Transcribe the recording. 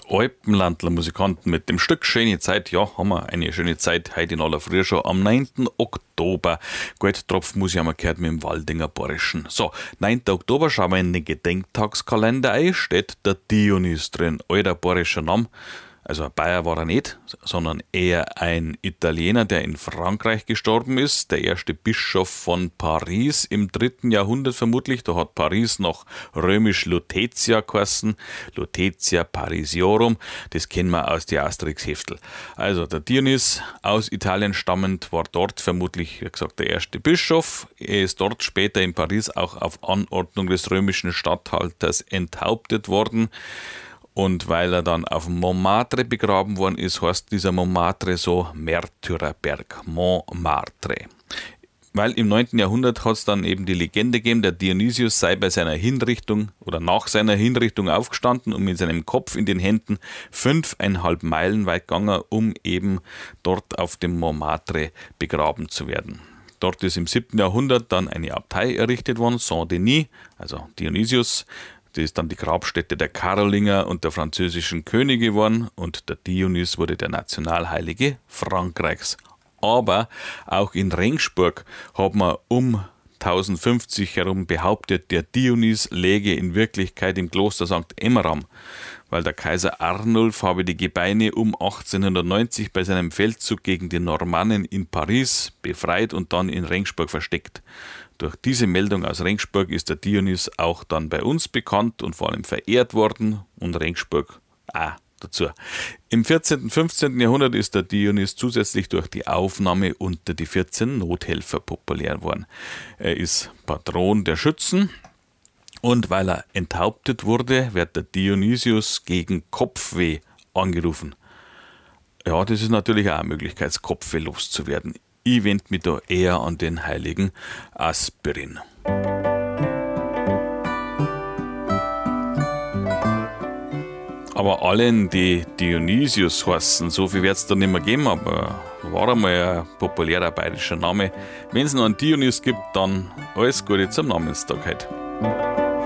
Alpenlandler Musikanten mit dem Stück Schöne Zeit. Ja, haben wir eine schöne Zeit heute in aller Früh schon am 9. Oktober. Goldtropfmusik haben wir gehört mit dem Waldinger Borischen. So, 9. Oktober, schauen wir in den Gedenktagskalender ein, steht der Dionys drin. Alter bayerischer Name. Also ein Bayer war er nicht, sondern eher ein Italiener, der in Frankreich gestorben ist. Der erste Bischof von Paris im 3. Jahrhundert vermutlich. Da hat Paris noch römisch Lutetia geheißen. Lutetia Parisiorum. Das kennen wir aus die Asterix-Heftel. Also der Dionys, aus Italien stammend, war dort vermutlich, wie gesagt, der erste Bischof. Er ist dort später in Paris auch auf Anordnung des römischen Statthalters enthauptet worden. Und weil er dann auf Montmartre begraben worden ist, heißt dieser Montmartre so Märtyrerberg, Montmartre. Weil im 9. Jahrhundert hat es dann eben die Legende gegeben, der Dionysius sei bei seiner Hinrichtung oder nach seiner Hinrichtung aufgestanden und mit seinem Kopf in den Händen 5,5 Meilen weit gegangen, um eben dort auf dem Montmartre begraben zu werden. Dort ist im 7. Jahrhundert dann eine Abtei errichtet worden, Saint-Denis, also Dionysius. Das ist dann die Grabstätte der Karolinger und der französischen Könige geworden und der Dionys wurde der Nationalheilige Frankreichs. Aber auch in Regensburg hat man um 1050 herum behauptet, der Dionys läge in Wirklichkeit im Kloster St. Emmeram, weil der Kaiser Arnulf habe die Gebeine um 1890 bei seinem Feldzug gegen die Normannen in Paris befreit und dann in Regensburg versteckt. Durch diese Meldung aus Regensburg ist der Dionys auch dann bei uns bekannt und vor allem verehrt worden und Regensburg auch dazu. Im 14. und 15. Jahrhundert ist der Dionys zusätzlich durch die Aufnahme unter die 14 Nothelfer populär geworden. Er ist Patron der Schützen und weil er enthauptet wurde, wird der Dionysius gegen Kopfweh angerufen. Ja, das ist natürlich auch eine Möglichkeit, Kopfweh loszuwerden. Ich wende mich da eher an den heiligen Aspirin. Aber allen, die Dionysius heißen, so viel wird es da nicht mehr geben, aber war einmal ein populärer bayerischer Name. Wenn es noch einen Dionys gibt, dann alles Gute zum Namenstag heute.